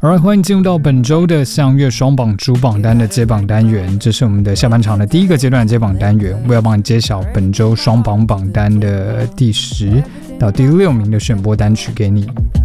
Alright， 欢迎进入到本周的相约双榜主榜单的揭榜单元，这是我们的下半场的第一个阶段的揭榜单元，我要帮你揭晓本周双榜榜单的第10到第6名的选播单曲给你。